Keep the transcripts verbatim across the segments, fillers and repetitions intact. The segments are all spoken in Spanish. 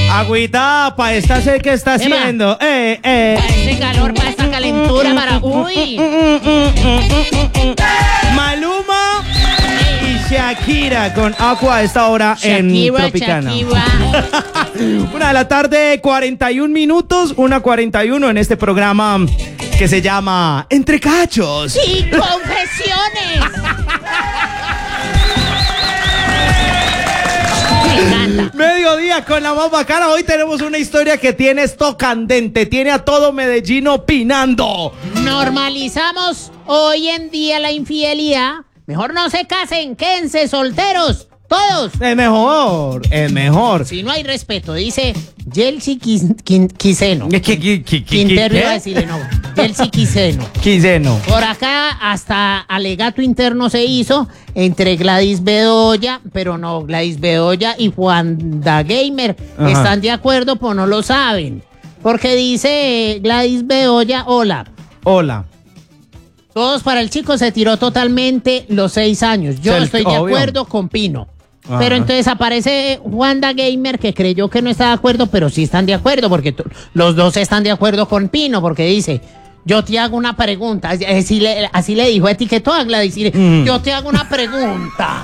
Agüita, pa' esta sed que está haciendo. Eh, eh. Para este calor, para esta calentura, para... ¡Uy! Maluma y Shakira con Aqua a esta hora Shakira, en Tropicana. Shakira. Una de la tarde, cuarenta y un minutos, una cuarenta y uno en este programa que se llama Entre Cachos. ¡Sí, confesiones! Me encanta. Mediodía con la más bacana. Hoy tenemos una historia que tiene esto candente, tiene a todo Medellín opinando. Normalizamos hoy en día la infidelidad. Mejor no se casen, quédense solteros. Todos. Es mejor, es mejor. Si no hay respeto, dice Yeltsin Quis- Quin- Quiseno. ¿Qué, qué, qué, qué, Quintero qué? iba a decirle, no. Yeltsin Quiseno. Quiseno. Por acá hasta alegato interno se hizo entre Gladys Bedoya, pero no, Gladys Bedoya y Juanda Gamer Ajá. están de acuerdo, pero no lo saben. Porque dice Gladys Bedoya, hola. Hola. Todos para el chico se tiró totalmente los seis años. Yo Selfie, estoy de obvio. acuerdo con Pino. Ajá. Pero entonces aparece Juanda Gamer que creyó que no está de acuerdo, pero sí están de acuerdo porque t- los dos están de acuerdo con Pino porque dice, yo te hago una pregunta. Así le, así le dijo, etiquetó a Gladys, y le- Mm. yo te hago una pregunta.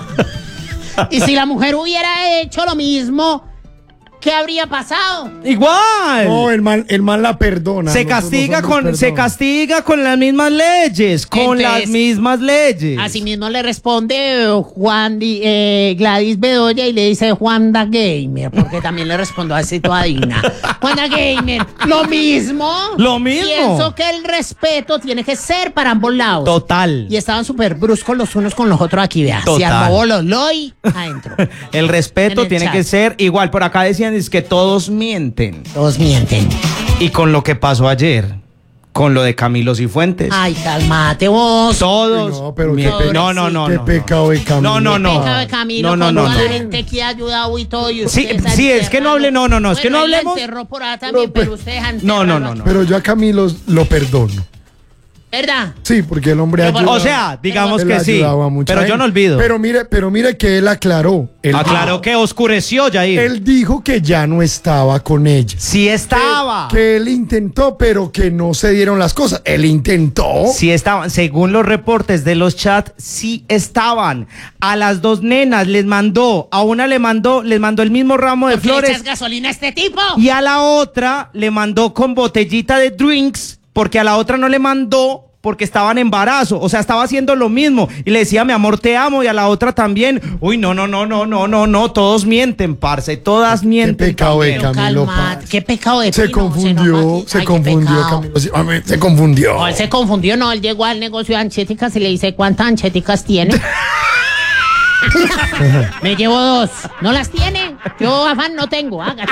Y si la mujer hubiera hecho lo mismo, ¿qué habría pasado? Igual. No, el mal, el mal la perdona. se nosotros castiga no somos con, se perdón. castiga con las mismas leyes, con Entonces, las mismas leyes. Así mismo le responde Juan Di- eh, Gladys Bedoya y le dice Juanda Gamer, porque también le respondo así toda digna. Juanda Gamer, lo mismo. Lo mismo. Pienso que el respeto tiene que ser para ambos lados. Total. Y estaban súper bruscos los unos con los otros aquí, vea. Se Total. armó Bololoy adentro. El respeto En el tiene chat. que ser igual. Por acá decían es que todos mienten. Todos mienten. Y con lo que pasó ayer, con lo de Camilo Cifuentes, Ay, calmate vos. todos Uy, no, pero qué mienten. pe- No, no, no, Qué no. pecado de Camilo. No, no, no. Pecado de Camilo, No, no, con no, toda no. la gente que ha ayudado y todo. Y Sí, ustedes sí, ahí es que no hable- no, no, no, es que no Bueno, él la hablemos- enterró por acá también, No, pero pero- ustedes han No, no, enterrado no, aquí. no. Pero yo a Camilo lo perdono. ¿Verdad? Sí, porque el hombre Pero, ayuda. O sea, digamos él que sí, ayudaba a mucha pero yo gente. no olvido. Pero mire, pero mire que él aclaró. Él Aclaró que oscureció, Jair. Él dijo que ya no estaba con ella. Sí estaba. Que, que él intentó, pero que no se dieron las cosas. Él intentó. Sí estaban, según los reportes de los chats, sí estaban. A las dos nenas les mandó, a una le mandó, les mandó el mismo ramo de ¿Por qué le flores echas gasolina a este tipo? y a la otra le mandó con botellita de drinks, porque a la otra no le mandó porque estaba en embarazo, o sea, estaba haciendo lo mismo y le decía, mi amor, te amo, y a la otra también. Uy, no, no, no, no, no, no, no, todos mienten, parce, todas mienten. pecado de también. Pero Camilo calmate, Paz. qué pecado de Se Pino, confundió, enoja aquí. se Ay, qué confundió pecado. Camilo. Sí, a mí se confundió. No, él se confundió, no, él llegó al negocio de ancheticas y le dice, ¿cuántas ancheticas tiene? Me llevo dos. ¿No las tiene? Yo afán no tengo, hágate.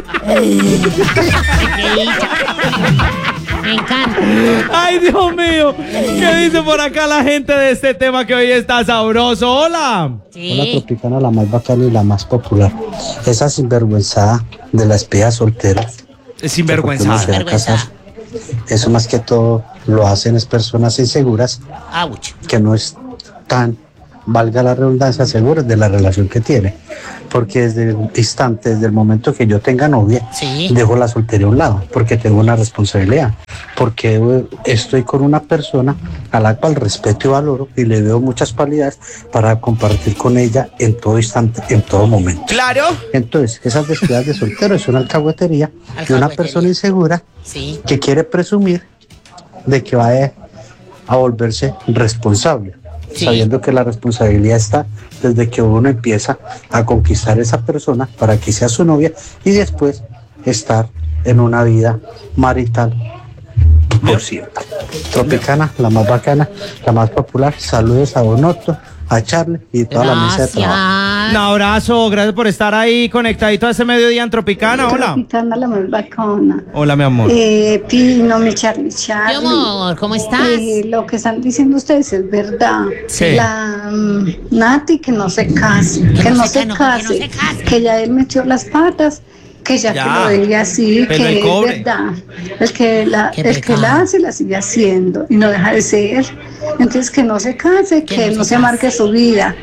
Me encanta. Ay, Dios mío, ¿qué dice por acá la gente de este tema que hoy está sabroso? Hola. Sí. La Tropicana, la más bacana y la más popular. Esa sinvergüenzada de las pedas solteras. Sinvergüenza. Porque uno se va a casar. Eso más que todo lo hacen es personas inseguras Ouch. que no están, valga la redundancia, seguras de la relación que tiene. Porque desde el instante, desde el momento que yo tenga novia, Sí. dejo la soltería a un lado, porque tengo una responsabilidad. Porque eh, estoy con una persona a la cual respeto y valoro y le veo muchas cualidades para compartir con ella en todo instante, en todo momento. Claro. Entonces, esas despedidas de soltero es una alcahuetería de una Alcahuetería. persona insegura Sí. que quiere presumir de que va a, a volverse responsable, Sí. sabiendo que la responsabilidad está desde que uno empieza a conquistar a esa persona para que sea su novia y después estar en una vida marital por siempre. Tropicana, la más bacana, la más popular. Saludos a Bonoto, a Charlie y toda la mesa de trabajo. Un Gracias. abrazo, gracias por estar ahí conectadito a este mediodía en Tropicana. Hola. Tropicana, la más bacana. Hola, mi amor. Eh, Pino, mi Charlie, Mi Charlie. amor, ¿cómo estás? Eh, lo que están diciendo ustedes es verdad. Sí. La mm, Nati que no se case, que, Que no, no se, se- no, que case, no se case. que ya él metió las patas, que ya, Ya. que lo deje así, Pero el que cobre. es verdad. El que la, Qué el que pecado. la hace la sigue haciendo y no deja de ser. Entonces que no se case, Que que, no no se se case. marque su vida,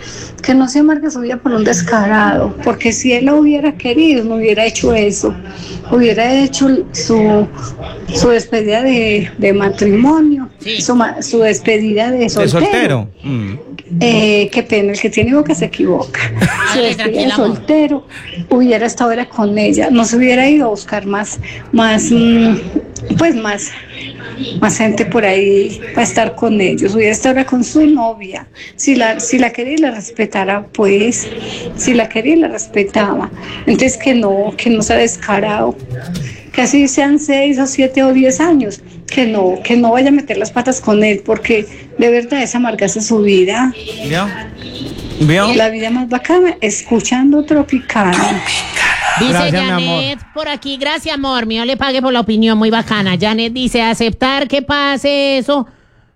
que no se amargue su vida por un descarado, porque si él lo hubiera querido, no hubiera hecho eso, hubiera hecho su, su despedida de, de matrimonio, Sí. su, ma- su despedida de De soltero. soltero. Mm. Eh, qué pena, el que tiene boca se equivoca. Su Dale, despedida de tranquila, amor. soltero, hubiera estado era con ella, no se hubiera ido a buscar más, más, mm, pues más, más gente por ahí para estar con ellos, hubiera estado ahora con su novia. Si la, si la quería y la respetara, pues, si la quería y la respetaba. Entonces que no, que no se ha descarado, que así sean seis o siete o diez años, que no, que no vaya a meter las patas con él, porque de verdad es amargarse su vida. ¿Vio? ¿Vio? La vida más bacana, escuchando Tropicana. Dice Gracias, mi amor. Janet por aquí, gracias amor, mío le pague por la opinión, muy bacana. Janet dice, aceptar que pase eso,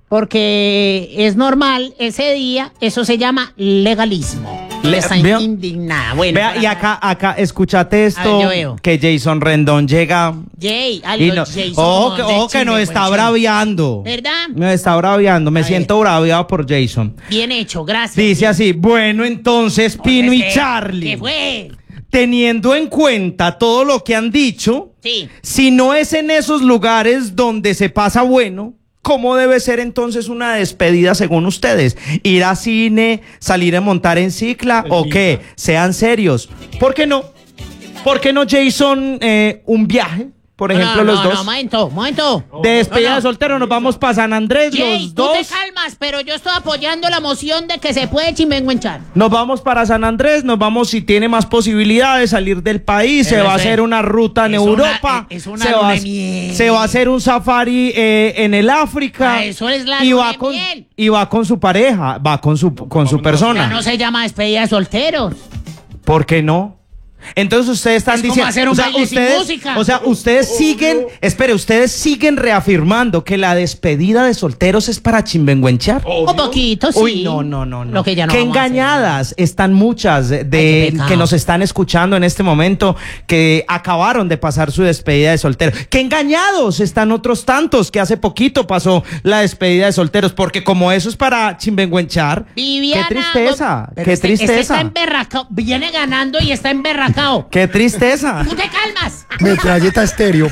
porque es normal ese día, eso se llama legalismo. Le- Está veo- indignada. Bueno, Vea, para y nada. acá, acá, escúchate esto, A ver, yo veo. que Jason Rendón llega Jay, a y los no, Jason ojo que, de ojo que nos Chile, está pues, braviando. ¿Verdad? Me está braviando, me A siento braviado por Jason. Bien hecho, gracias. Dice así, bueno, entonces Pino y ¿Qué- Charlie, ¿Qué fue? teniendo en cuenta todo lo que han dicho, Sí. si no es en esos lugares donde se pasa bueno, ¿cómo debe ser entonces una despedida según ustedes? ¿Ir a cine, salir a montar en cicla o qué? Sean serios. ¿Por qué no? ¿Por qué no, Jason, eh, un viaje? Por ejemplo, no, no, los No, dos. momento, momento. De despedida No, no. de soltero nos vamos para San Andrés, Jay, los tú dos. te calmas, pero yo estoy apoyando la moción de que se puede chimbenguenchar. Nos vamos para San Andrés, nos vamos si tiene más posibilidades de salir del país, Pero se va a ese- hacer una ruta en es una- Europa, es una se, luna va, de miel. se va a hacer un safari eh, en el África Ah, eso es la y luna va de con miel. y va con su pareja, va con su con su Ya persona. no se llama despedida de solteros. ¿Por qué no? Entonces ustedes están Es como diciendo, hacer un o sea, baile sin ustedes, música. o sea, ustedes siguen, espere, ustedes siguen reafirmando que la despedida de solteros es para chimbenguenchar. Un poquito, sí. Uy, no, no, no, no. Lo que ya no Qué vamos a hacer. engañadas están muchas de Ay, qué pecado. que nos están escuchando en este momento que acabaron de pasar su despedida de solteros. Qué engañados están otros tantos que hace poquito pasó la despedida de solteros, porque como eso es para chimbenguenchar, Viviana, qué tristeza, Pero qué este- este tristeza. está emberracado, viene ganando y está emberracado. Qué tristeza. ¡Tú te calmas! Metralleta estéreo.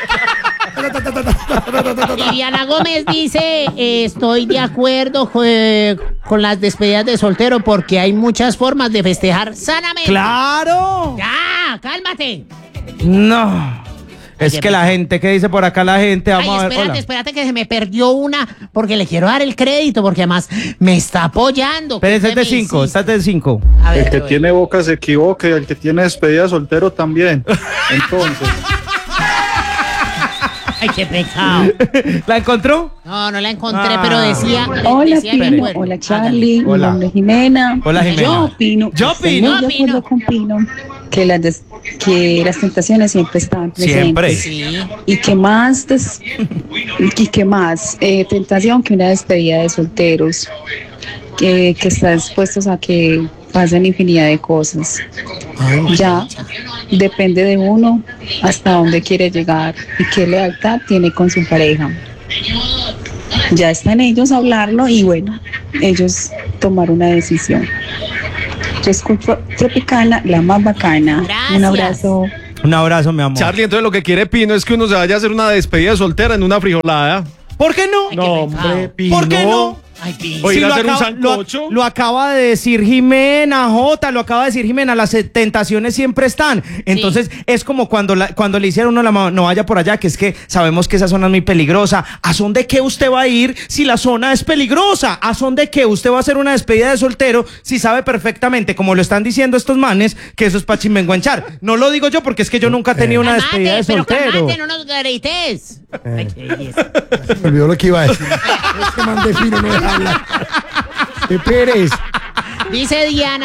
Viviana Gómez dice, eh, estoy de acuerdo co- eh, con las despedidas de soltero porque hay muchas formas de festejar sanamente. ¡Claro! ¡Ya! ¡Cálmate! No. Es Oye, que la gente, ¿qué dice por acá la gente? Vamos Ay, a ver. espérate, Hola. espérate que se me perdió una porque le quiero dar el crédito porque además me está apoyando. Pero ¿Qué este es me de cinco, hiciste? este es de cinco. A ver, El que a ver. tiene boca se equivoca y el que tiene despedida soltero también. Entonces, Ay, qué pecado. ¿La encontró? No, no la encontré, Ah. pero decía. Hola decía que Pino, recuerdo. hola Charlie, mi Hola. nombre es Jimena. Hola, Jimena. Yo opino, Yo estoy opino. muy de Opino. acuerdo con Pino, que las, des- que las tentaciones siempre están presentes. Siempre. Sí. Y que más, des- y que más eh, tentación que una despedida de solteros, que, que están expuestos a que pasen infinidad de cosas. Ya depende de uno hasta dónde quiere llegar y qué lealtad tiene con su pareja. Ya está en ellos hablarlo y bueno, ellos tomar una decisión. Yo escucho Tropicana, la más bacana. Gracias. Un abrazo. Un abrazo, mi amor. Charlie, entonces lo que quiere Pino es que uno se vaya a hacer una despedida de soltera en una frijolada. ¿Por qué no? Ay, qué pecado. Pino. ¿Por qué no? Ay, Pino. Oye, ir a lo, hacer un acaba, lo- sancocho. lo acaba de decir Jimena, Jota, lo acaba de decir Jimena, las eh, tentaciones siempre están. Entonces, es como cuando, la- cuando le hicieron uno la ma- no vaya por allá, que es que sabemos que esa zona es muy peligrosa. ¿A son de qué usted va a ir si la zona es peligrosa? ¿A son de qué usted va a hacer una despedida de soltero si sabe perfectamente, como lo están diciendo estos manes, que eso es para chimbenguanchar? No lo digo yo porque es que yo nunca he tenido una Calmate, despedida de pero soltero. calmate, no nos grites. Ay, qué belleza. Me olvidó lo que iba a decir. Este man de Pino no deja hablar. De Pérez. Dice Diana.